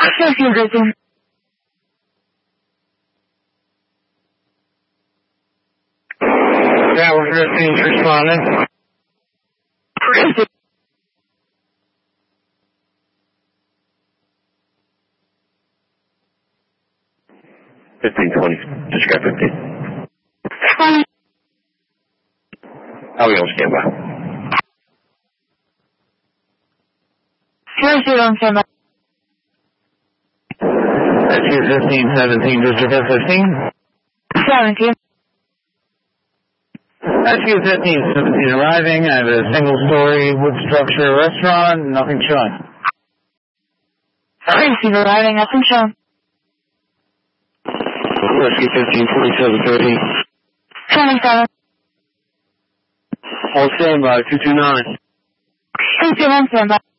Rescue resume. Tower 15's responding. 1520, describe 15. How are we on standby? 00 on standby. Rescue 1517, District 15. 17. Rescue 1517 arriving. I have a single-story wood structure restaurant, nothing showing. Rescue arriving, nothing shown. Rescue 152713. 27. All standby, 229. 2 on standby.